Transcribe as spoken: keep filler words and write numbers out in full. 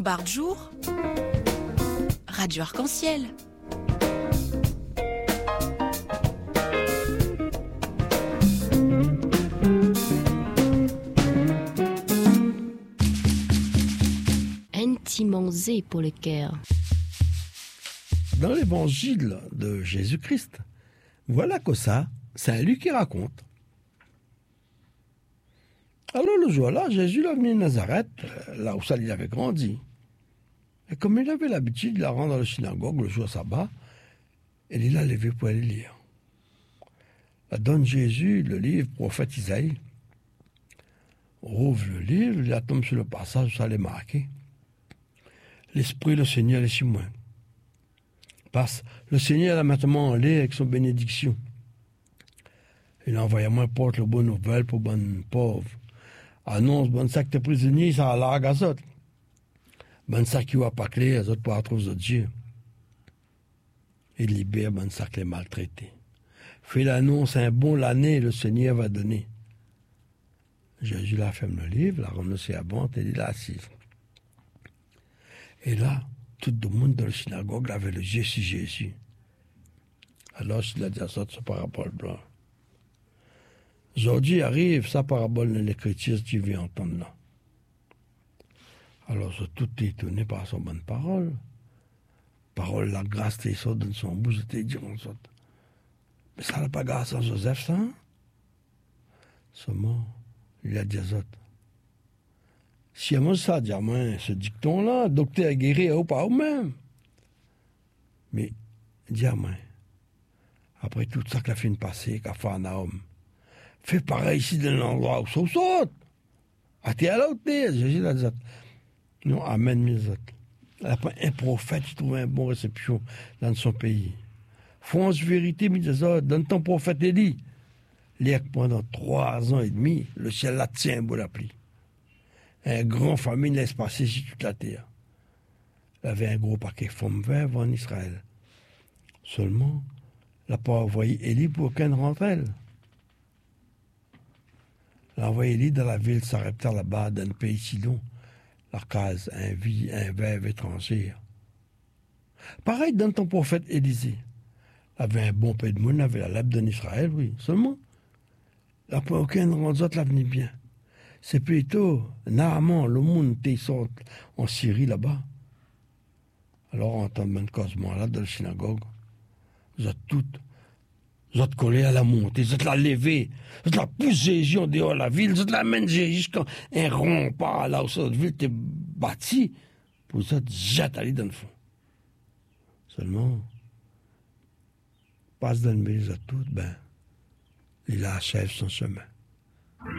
Montbard jour, Radio Arc-en-Ciel. Intimement-zé pour le cœur. Dans l'évangile de Jésus-Christ, voilà que ça, c'est lui qui raconte. Alors le jour-là, Jésus l'a venu à Nazareth, là où ça il avait grandi. Et comme il avait l'habitude, il la rend dans la synagogue le jour sabbat, et il l'a levé pour aller lire. Là donne Jésus le livre prophète Isaïe. Rouvre le livre, il la tombe sur le passage où ça l'est marqué. L'Esprit, le Seigneur est sur moi. Parce le Seigneur a maintenant en l'air avec son bénédiction. Il a envoyé à moi porte le bonne nouvelle pour bonne pauvre. Annonce bonne sac de prisonniers, ça a l'argue à autres. Bonne sac qui va pas clair, les autres pour retrouver Dieu. Il libère bonne sac les maltraités. Fait l'annonce, un bon l'année, le Seigneur va donner. Jésus la ferme le livre, la renoncé à vente et il l'a assise. Et là, tout le monde dans la synagogue avait le yeux sur Jésus. Alors, il a dit à ça, sa parabole blanc. Aujourd'hui arrive sa parabole dans l'écriture, tu viens entendre là. Alors, ils sont tout étonnés par son bonne parole. Parole, la grâce, t'es ça dans son bouche, t'es dit, on saute. Mais ça n'a pas grâce à Joseph, ça? Hein? Seulement, il a dit à ça. Si moi ça, dit à moi, ce dicton-là, docteur guéri ou pas ou même. Mais, dis à moi, après tout ça qu'il a fait une passée, qu'a fait un homme, fais pareil ici dans l'endroit où ça saute. Ah, t'es à l'autre, Jésus l'a dit. Non, amen, mes autres. Après, un prophète qui trouve une bonne réception dans son pays. France vérité, mes autres, donne ton prophète Élie. L'air pendant trois ans et demi, le ciel la tient, beau la pluie. Un grand famine laisse passer sur toute la terre. Il avait un gros paquet de femmes verts en Israël. Seulement, il n'a pas envoyé Élie pour aucun d'entre elles. Il a envoyé Élie dans la ville Sarepta là-bas, dans le pays Sidon, la case, un, vie, un verbe étranger. Pareil dans ton prophète Élisée. Il avait un bon peu de monde, il avait la lèpre en Israël, oui. Seulement, il n'a pas aucun d'entre elles l'avenir bien. C'est plutôt Naaman, le monde qui sort en Syrie là-bas. Alors, en tant que cosement là, dans la synagogue, vous êtes toutes, vous êtes collés à la montée, vous êtes la lever, vous êtes la poussée Jésus en dehors de la ville, vous êtes la main jusqu'à un rempart là où cette ville était bâtie, pour vous êtes jetés aller dans le fond. Seulement, passe dans le milieu de toutes, ben, il achève son chemin.